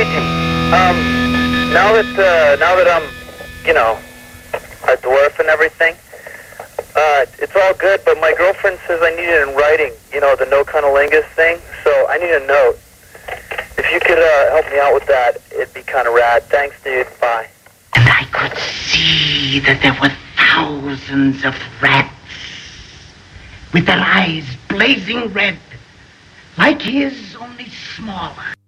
Luigi, now that I'm, a dwarf and everything, it's all good, but my girlfriend says I need it in writing, the no cunnilingus thing, so I need a note. If you could help me out with that, it'd be kind of rad. Thanks, dude. Bye. And I could see that there were thousands of rats with their eyes blazing red, like his, only smaller.